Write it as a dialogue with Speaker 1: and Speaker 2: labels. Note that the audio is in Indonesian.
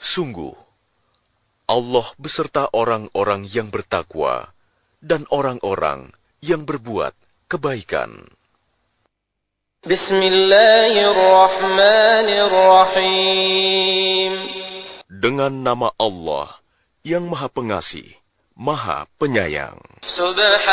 Speaker 1: Sungguh, Allah beserta orang-orang yang bertakwa dan orang-orang yang berbuat kebaikan.
Speaker 2: Bismillahirrahmanirrahim.
Speaker 1: Dengan nama Allah yang Maha Pengasih, Maha Penyayang.